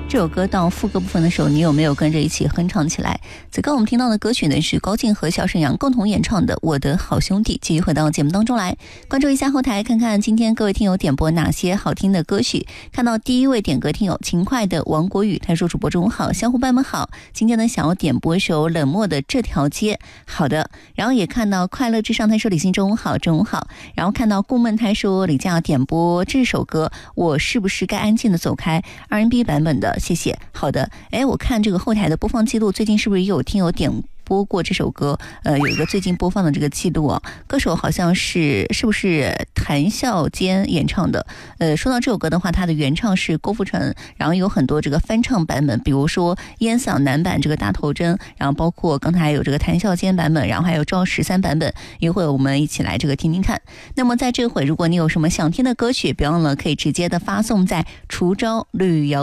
这首歌到副歌部分的时候，你有没有跟着一起哼唱起来？此刻我们听到的歌曲呢是高进和肖申阳共同演唱的《我的好兄弟》。继续回到节目当中来，关注一下后台，看看今天各位听友点播哪些好听的歌曲。看到第一位点歌听友勤快的王国宇，他说主播中午好，小伙伴们好，今天呢想要点播一首冷漠的这条街。好的，然后也看到快乐至上，他说李欣中午好，中午好。然后看到顾梦，他说李佳要点播这首歌，我是不是该安静的走开 R&B 版本的，谢谢。好的，我看这个后台的播放记录，最近是不是也有听友点播过这首歌？有一个最近播放的这个记录啊，歌手好像是不是谭笑坚演唱的？说到这首歌的话，它的原唱是郭富城，然后有很多这个翻唱版本，比如说烟嗓男版这个大头针，然后包括刚才还有这个谭笑坚版本，然后还有赵13版本，一会儿我们一起来这个听听看。那么在这会，如果你有什么想听的歌曲，别忘了可以直接的发送在除招旅游